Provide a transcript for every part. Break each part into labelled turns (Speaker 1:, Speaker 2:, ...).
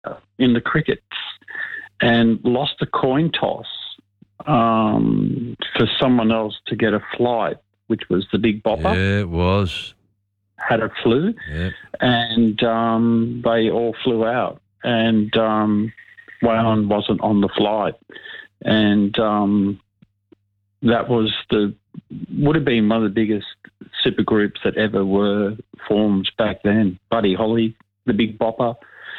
Speaker 1: in the crickets and lost a coin toss for someone else to get a flight, which was the Big Bopper.
Speaker 2: Yeah, it was.
Speaker 1: Had a flu, and they all flew out, and Waylon wasn't on the flight, and that would have been one of the biggest supergroups that ever were formed back then. Buddy Holly, the Big Bopper,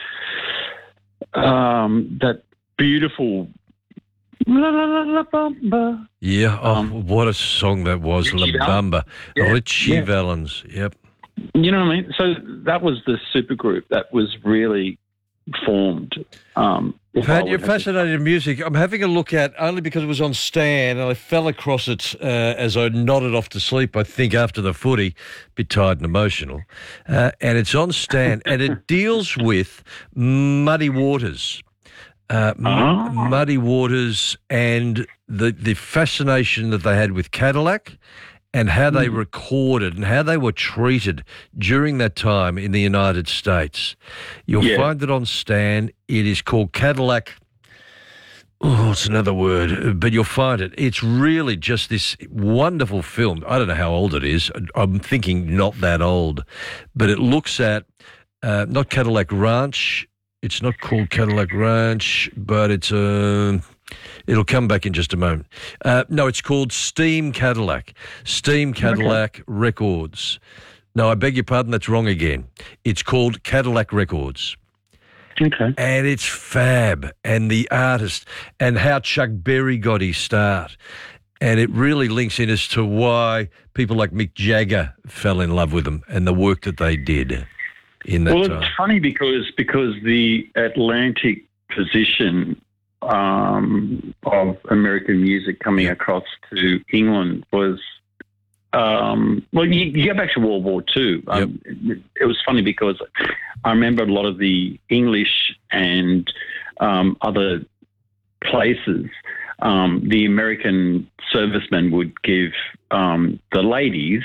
Speaker 1: that beautiful La La La La Bamba.
Speaker 2: Yeah, what a song that was, La Bamba. Richie Valens, yep.
Speaker 1: You know what I mean? So that was the supergroup that was really formed.
Speaker 2: Pat, you're fascinated in music. I'm having a look at, only because it was on Stan, and I fell across it as I nodded off to sleep, I think, after the footy, a bit tired and emotional. And it's on Stan, and it deals with Muddy Waters. Muddy Waters and the fascination that they had with Cadillac, and how they recorded and how they were treated during that time in the United States. You'll find it on Stan. It is called Cadillac. Oh, it's another word, but you'll find it. It's really just this wonderful film. I don't know how old it is. I'm thinking not that old, but it looks at not Cadillac Ranch. It's not called Cadillac Ranch, but it's it'll come back in just a moment. No, it's called Steam Cadillac. Steam Cadillac Records. No, I beg your pardon, that's wrong again. It's called Cadillac Records.
Speaker 1: Okay.
Speaker 2: And it's fab, and the artist, and how Chuck Berry got his start. And it really links in as to why people like Mick Jagger fell in love with them and the work that they did in that time.
Speaker 1: Well, it's funny because the Atlantic position of American music coming across to England was, you go back to World War II. It was funny because I remember a lot of the English and other places, the American servicemen would give the ladies,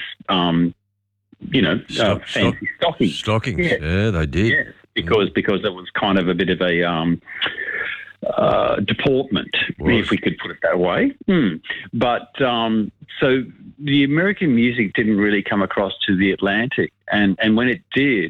Speaker 1: fancy stockings.
Speaker 2: Stockings, yeah, they did.
Speaker 1: Yes, because it was kind of a bit of a deportment, if we could put it that way. But so the American music didn't really come across to the Atlantic, and when it did,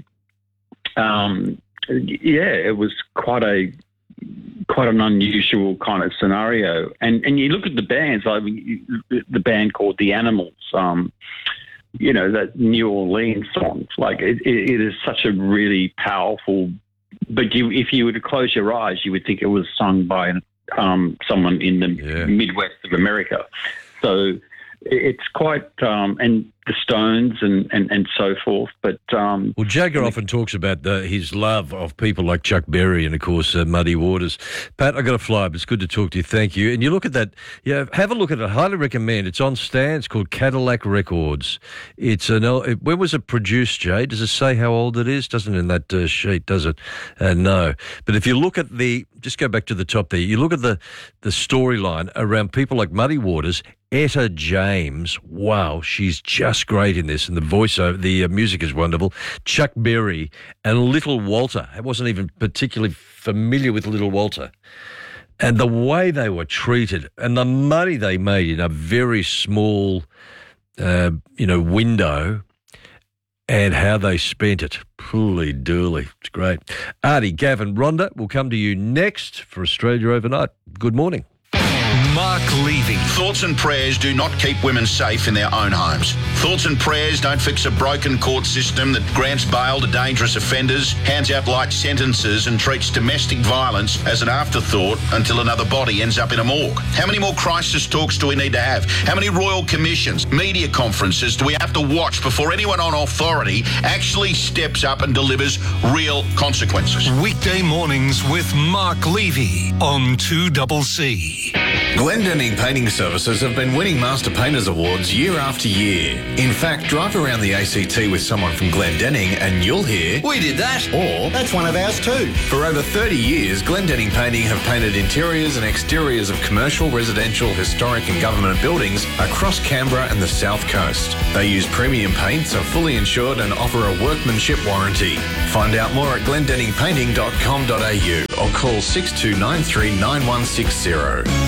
Speaker 1: it was quite an unusual kind of scenario. And you look at the bands, like the band called The Animals. That New Orleans songs, like it is such a really powerful. But if you were to close your eyes, you would think it was sung by someone in the Midwest of America. So it's quite, and the Stones and so forth. But
Speaker 2: Jagger often talks about his love of people like Chuck Berry and, of course, Muddy Waters. Pat, I've got to fly, but it's good to talk to you. Thank you. And you look at that, have a look at it. I highly recommend. It's on Stan. It's called Cadillac Records. It's when was it produced, Jay? Does it say how old it is? Doesn't in that sheet, does it? No. But if you look at just go back to the top there, you look at the storyline around people like Muddy Waters, Etta James, wow, she's just great in this, and the voiceover, the music is wonderful. Chuck Berry and Little Walter. I wasn't even particularly familiar with Little Walter. And the way they were treated and the money they made in a very small, window, and how they spent it. Pooly dooly. It's great. Artie, Gavin, Rhonda will come to you next for Australia Overnight. Good morning.
Speaker 3: Mark Levy.
Speaker 4: Thoughts and prayers do not keep women safe in their own homes. Thoughts and prayers don't fix a broken court system that grants bail to dangerous offenders, hands out light sentences and treats domestic violence as an afterthought until another body ends up in a morgue. How many more crisis talks do we need to have? How many royal commissions, media conferences do we have to watch before anyone on authority actually steps up and delivers real consequences?
Speaker 3: Weekday mornings with Mark Levy on 2CC.
Speaker 5: Glendenning Painting Services have been winning Master Painters Awards year after year. In fact, drive around the ACT with someone from Glendenning and you'll hear,
Speaker 6: "We did that,"
Speaker 5: or
Speaker 6: "That's one of ours too."
Speaker 5: For over 30 years, Glendenning Painting have painted interiors and exteriors of commercial, residential, historic and government buildings across Canberra and the South Coast. They use premium paints, are fully insured and offer a workmanship warranty. Find out more at glendenningpainting.com.au or call 6293 9160.